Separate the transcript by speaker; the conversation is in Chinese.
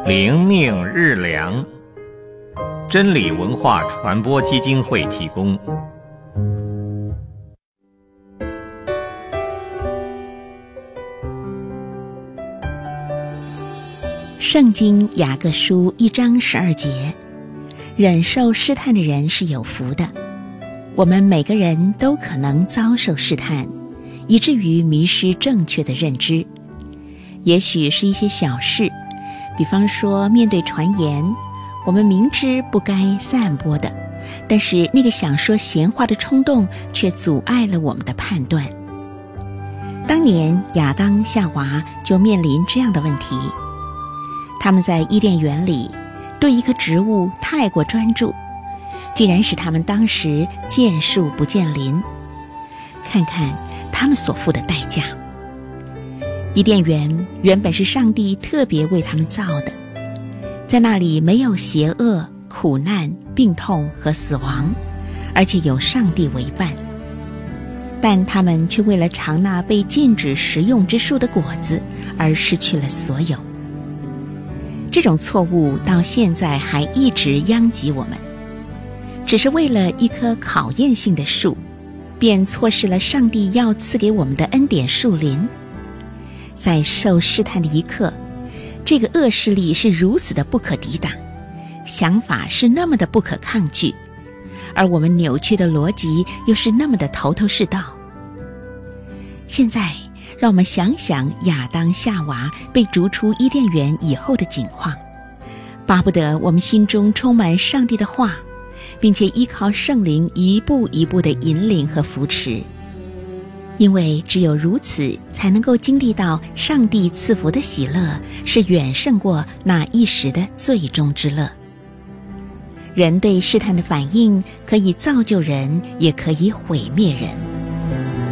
Speaker 1: 灵命日粮，真理文化传播基金会提供。
Speaker 2: 圣经雅各书1章12节，忍受试探的人是有福的。我们每个人都可能遭受试探，以至于迷失正确的认知。也许是一些小事，比方说面对传言，我们明知不该散播的，但是那个想说闲话的冲动却阻碍了我们的判断。当年亚当夏娃就面临这样的问题，他们在伊甸园里对一棵植物太过专注，竟然使他们当时见树不见林。看看他们所付的代价。伊甸园原本是上帝特别为他们造的，在那里没有邪恶、苦难、病痛和死亡，而且有上帝为伴。但他们却为了尝那被禁止食用之树的果子而失去了所有。这种错误到现在还一直殃及我们，只是为了一棵考验性的树，便错失了上帝要赐给我们的恩典树林。在受试探的一刻，这个恶势力是如此的不可抵挡，想法是那么的不可抗拒，而我们扭曲的逻辑又是那么的头头是道。现在让我们想想亚当夏娃被逐出伊甸园以后的景况，巴不得我们心中充满上帝的话，并且依靠圣灵一步一步的引领和扶持，因为只有如此才能够经历到上帝赐福的喜乐是远胜过那一时的最终之乐。人对试探的反应可以造就人，也可以毁灭人。